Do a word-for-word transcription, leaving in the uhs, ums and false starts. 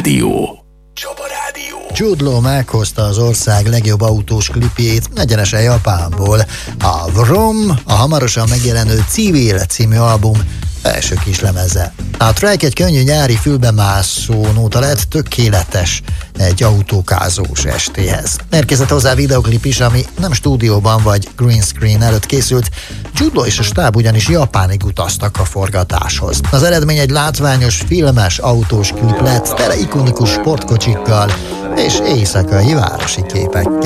Rádió. Csaba Rádió. Jude Law meghozta az ország legjobb autós klipjét, egyenesen Japánból. A Vroom, a hamarosan megjelenő Civil című album első kislemeze. A track egy könnyű nyári fülbemászó nóta lett, tökéletes egy autókázós estéhez. Érkezett hozzá videoklip is, ami nem stúdióban vagy green screen előtt készült. Jude Law és a stáb ugyanis Japánig utaztak a forgatáshoz. Az eredmény egy látványos, filmes autós klip lett, tele ikonikus sportkocsikkal és éjszakai városi képekkel.